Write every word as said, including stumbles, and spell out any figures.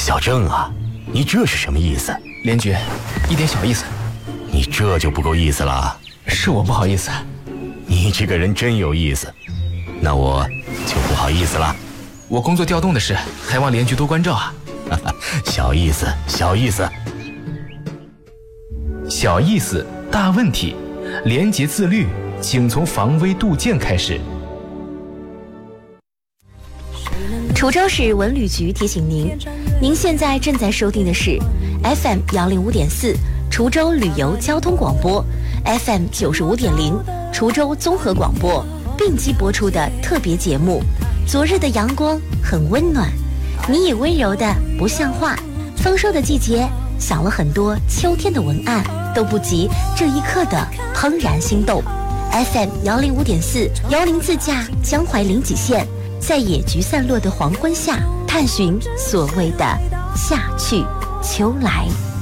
小郑啊，你这是什么意思？ 连局，一点小意思。 你这就不够意思了。 是我不好意思。 你这个人真有意思，那我就不好意思了。 我工作调动的事，还望连局多关照啊。 小意思，小意思。 小意思，大问题。廉洁自律，请从防微杜渐开始。 滁州市文旅局提醒您，您现在正在收听的是 F M 幺零五点四滁州旅游交通广播 ，F M 九十五点零滁州综合广播并机播出的特别节目。昨日的阳光很温暖，你也温柔的不像话。丰收的季节，想了很多秋天的文案，都不及这一刻的怦然心动。F M 幺零五点四幺零自驾江淮临济县，在野菊散落的黄昏下，探寻所谓的夏去秋来。